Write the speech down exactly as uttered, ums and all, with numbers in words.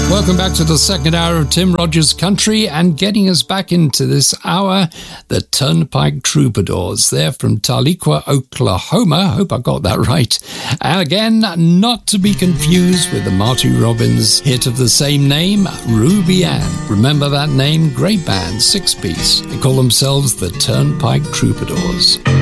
Welcome back to the second hour of Tim Rogers Country, and getting us back into this hour, the Turnpike Troubadours. They're from Tahlequah, Oklahoma. Hope I got that right. And again, not to be confused with the Marty Robbins hit of the same name, Ruby Ann. Remember that name? Great band, six-piece. They call themselves the Turnpike Troubadours.